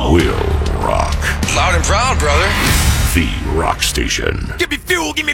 will rock. Loud and proud, brother. The Rock Station. Give me fuel, give me